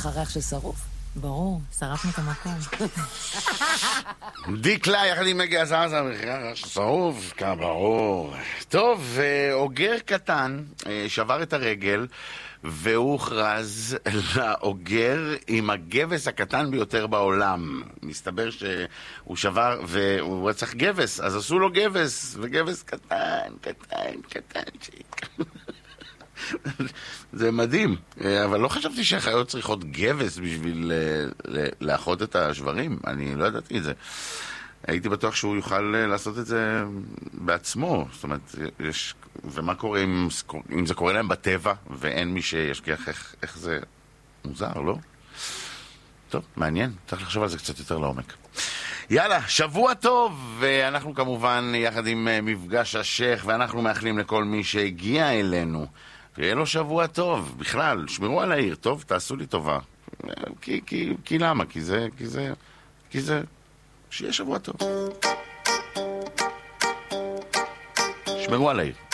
לך ריח של שרוף? ברור, שרפנו את המקום. דיקלה יחד עם מגי עזרזה, שרוף, ברור. טוב, אוגר קטן שבר את הרגל, והוא הוכרז לאוגר עם הגבס הקטן ביותר בעולם. מסתבר שהוא שבר והוא רצח גבס, אז עשו לו גבס, וגבס קטן. זה מדהים, אבל לא חשבתי שהחיות צריכות גבס בשביל לאחות את השברים, אני לא ידעתי את זה. הייתי בטוח שהוא יוכל לעשות את זה בעצמו, זאת אומרת, ומה קורה אם זה קורה להם בטבע ואין מי שישגיח איך זה מוזר, לא? טוב, מעניין, צריך לחשוב על זה קצת יותר לעומק. יאללה, שבוע טוב, ואנחנו כמובן יחד עם מפגש השייח, ואנחנו מאחלים לכל מי שהגיע אלינו ויהיה לו שבוע טוב, בכלל, שמרו על העיר, טוב, תעשו לי טובה. כי למה? כי זה, שיהיה שבוע טוב. שמרו על העיר.